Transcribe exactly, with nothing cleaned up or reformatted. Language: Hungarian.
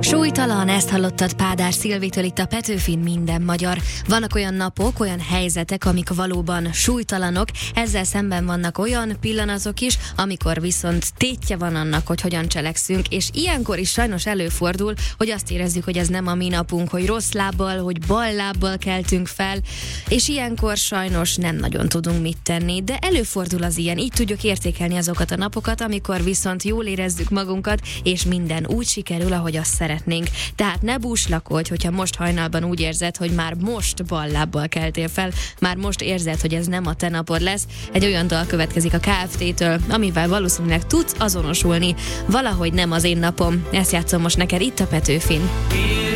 Súlytalan, ezt hallottad Pádár Szilvitől itt a Petőfin Minden Magyar. Vannak olyan napok, olyan helyzetek, amik valóban súlytalanok, ezzel szemben vannak olyan pillanatok is, amikor viszont tétje van annak, hogy hogyan cselekszünk, és ilyenkor is sajnos előfordul, hogy azt érezzük, hogy ez nem a mi napunk, hogy rossz lábbal, hogy bal lábbal keltünk fel, és ilyenkor sajnos nem nagyon tudunk mit tenni, de előfordul az ilyen, így tudjuk értékelni azokat a napokat, amikor viszont jól érezzük magunkat, és minden úgy sikerül, ahogy azt szeretnénk. Tehát ne búslakodj, hogyha most hajnalban úgy érzed, hogy már most ballábbal keltél fel, már most érzed, hogy ez nem a te napod lesz. Egy olyan dal következik a Kft-től, amivel valószínűleg tudsz azonosulni. Valahogy nem az én napom. Ezt játszom most neked itt a Petőfin.